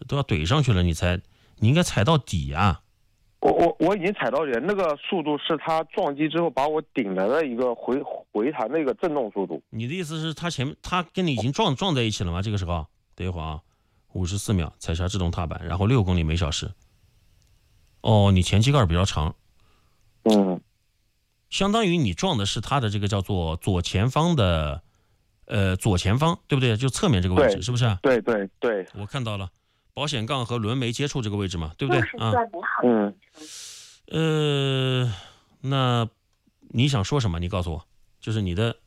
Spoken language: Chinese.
都要怼上去了，你应该踩到底啊。 我已经踩到底，那个速度是他撞击之后把我顶了的一个回弹的一个震动速度。 你的意思是他跟你已经撞在一起了吗？这个时候，等一会儿啊，54秒踩刹制动踏板，然后6公里每小时。哦，你前机盖比较长，相当于你撞的是他的这个叫做左前方的，左前方，对不对？就侧面这个位置，是不是啊？ 对对对， 我看到了，保险杠和轮眉接触这个位置嘛，对不对啊？那你想说什么？你告诉我，就是你的